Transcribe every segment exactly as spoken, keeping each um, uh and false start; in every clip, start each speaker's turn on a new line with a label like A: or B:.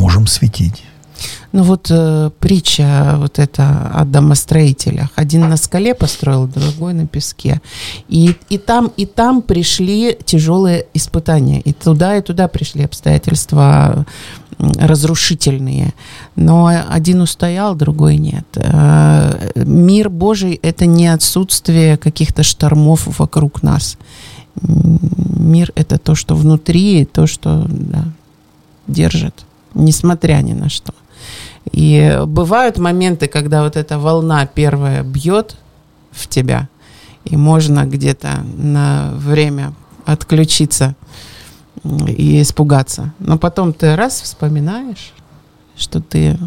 A: можем светить.
B: Ну вот э, притча вот эта о домостроителях. Один на скале построил, другой на песке. И, и, там, и там пришли тяжелые испытания. И туда, и туда пришли обстоятельства разрушительные. Но один устоял, другой нет. Э, мир Божий – это не отсутствие каких-то штормов вокруг нас. Мир – это то, что внутри, то, что да, держит, несмотря ни на что. И бывают моменты, когда вот эта волна первая бьет в тебя, и можно где-то на время отключиться и испугаться. Но потом ты раз вспоминаешь, что ты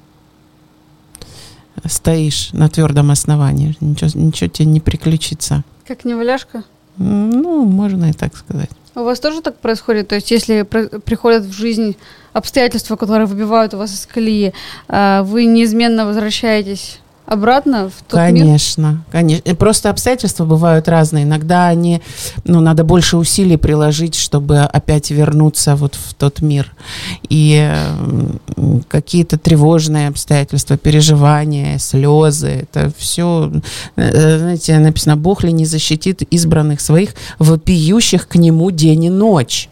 B: стоишь на твердом основании, ничего, ничего тебе не приключится.
C: Как неваляшка?
B: Ну, можно и так сказать.
C: У вас тоже так происходит? То есть, если приходят в жизнь обстоятельства, которые выбивают вас из колеи, вы неизменно возвращаетесь обратно в тот
B: конечно,
C: мир?
B: Конечно, конечно. Просто обстоятельства бывают разные. Иногда они, ну, надо больше усилий приложить, чтобы опять вернуться вот в тот мир. И какие-то тревожные обстоятельства, переживания, слезы, это все, знаете, написано, Бог ли не защитит избранных своих, вопиющих к Нему день и ночь.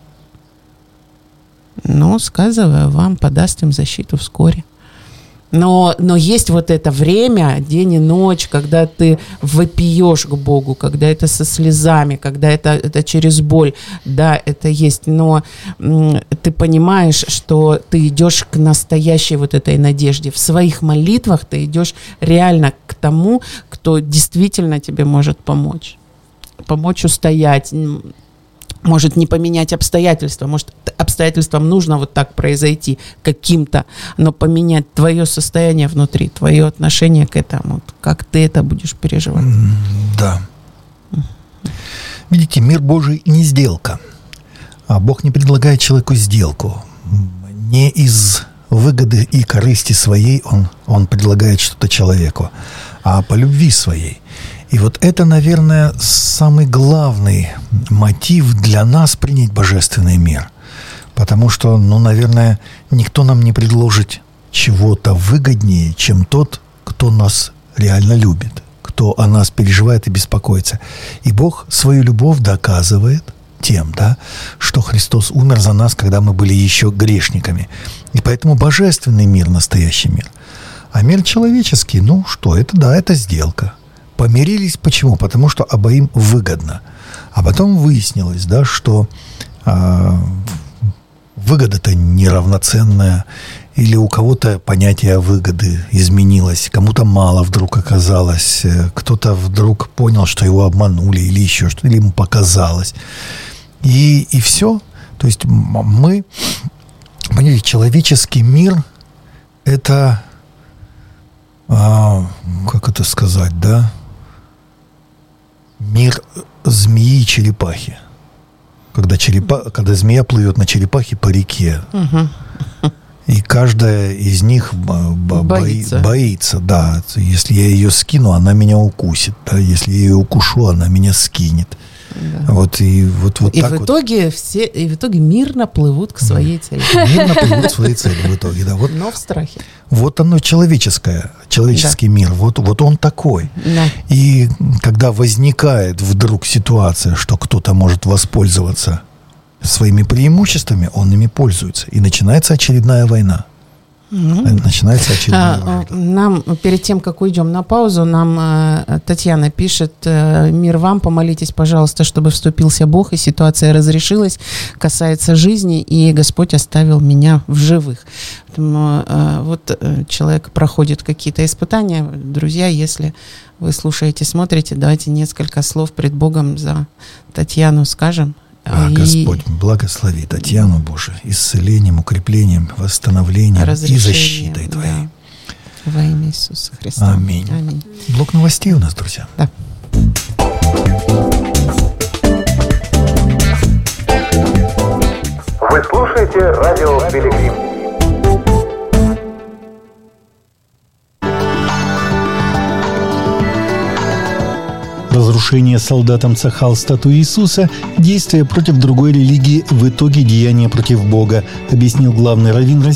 B: Но, сказывая вам, подаст им защиту вскоре. Но, но есть вот это время, день и ночь, когда ты вопиешь к Богу, когда это со слезами, когда это, это через боль. Да, это есть, но м, ты понимаешь, что ты идешь к настоящей вот этой надежде. В своих молитвах ты идешь реально к тому, кто действительно тебе может помочь. Помочь устоять. Может не поменять обстоятельства, может обстоятельствам нужно вот так произойти каким-то, но поменять твое состояние внутри, твое отношение к этому, как ты это будешь переживать.
A: Да. Видите, мир Божий не сделка. А Бог не предлагает человеку сделку. Не из выгоды и корысти своей он, он предлагает что-то человеку, а по любви своей. И вот это, наверное, самый главный мотив для нас принять божественный мир. Потому что, ну, наверное, никто нам не предложит чего-то выгоднее, чем тот, кто нас реально любит, кто о нас переживает и беспокоится. И Бог свою любовь доказывает тем, да, что Христос умер за нас, когда мы были еще грешниками. И поэтому божественный мир – настоящий мир. А мир человеческий, ну что, это да, это сделка. Помирились почему? Потому что обоим выгодно. А потом выяснилось, да, что э, выгода-то неравноценная, или у кого-то понятие выгоды изменилось, кому-то мало вдруг оказалось, кто-то вдруг понял, что его обманули, или еще что-то, или ему показалось. И, и все. То есть мы, понимаете, человеческий мир – это, э, как это сказать, да, мир змеи и черепахи. Когда, черепа... Когда змея плывет на черепахе по реке. Угу. И каждая из них бо... боится. боится. Да. Если я ее скину, она меня укусит. Да. Если я ее укушу, она меня скинет. Да. Вот, и вот, вот
B: и,
A: так
B: в итоге вот. все, и в итоге мирно плывут к своей цели.
A: Мирно плывут к своей цели в итоге, да. Вот,
B: но в страхе.
A: Вот оно человеческое, человеческий да. мир, вот, вот он такой.
B: Да.
A: И когда возникает вдруг ситуация, что кто-то может воспользоваться своими преимуществами, он ими пользуется. И начинается очередная война. Mm-hmm. Начинается очередная война.
B: Нам, перед тем, как уйдем на паузу, нам Татьяна пишет: «Мир вам, помолитесь, пожалуйста, чтобы вступился Бог, и ситуация разрешилась, касается жизни, и Господь оставил меня в живых». Поэтому вот человек проходит какие-то испытания. Друзья, если вы слушаете, смотрите, давайте несколько слов пред Богом за Татьяну скажем.
A: А, и... Господь, благослови Татьяну, Боже, исцелением, укреплением, восстановлением и защитой Твоей.
B: Да. Во имя Иисуса Христа.
A: Аминь.
B: Аминь.
A: Блок новостей у нас, друзья.
B: Да.
D: Вы слушаете радио Пилигрим.
E: Разрушение солдатам Цахал статуи Иисуса – действие против другой религии, в итоге деяние против Бога, объяснил главный раввин России